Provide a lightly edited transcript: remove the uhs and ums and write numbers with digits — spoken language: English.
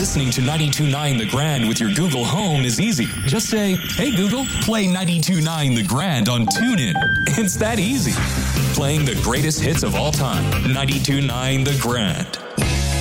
listening to 92.9 The Grand with your Google Home is easy. Just say, hey Google, play 92.9 The Grand on TuneIn. It's that easy. Playing the greatest hits of all time. 92.9 The Grand.